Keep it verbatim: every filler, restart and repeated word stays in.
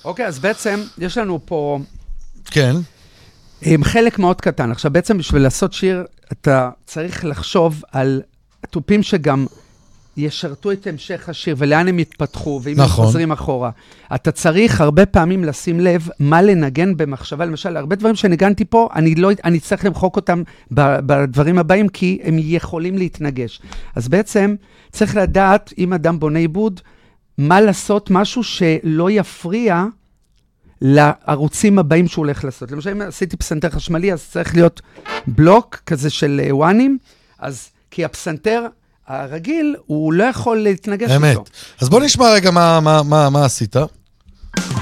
אוקיי, אז בעצם יש לנו פה... כן. חלק מאוד קטן. עכשיו, בעצם בשביל לעשות שיר, אתה צריך לחשוב על טופים שגם ישרתו את המשך השיר, ולאן הם יתפתחו, ואם נכון. הם חוזרים אחורה. אתה צריך הרבה פעמים לשים לב מה לנגן במחשבה. למשל, הרבה דברים שנגנתי פה, אני, לא, אני צריך למחוק אותם בדברים הבאים, כי הם יכולים להתנגש. אז בעצם צריך לדעת, אם אדם בונה עיבוד, מה לעשות משהו שלא יפריע לערוצים הבאים שהוא הולך לעשות. למשל, אם עשיתי פסנתר חשמלי, אז צריך להיות בלוק כזה של וואנים, אז כי הפסנתר הרגיל, הוא לא יכול להתנגש איתו. אמת. אז בוא נשמע רגע מה, מה, מה, מה עשית.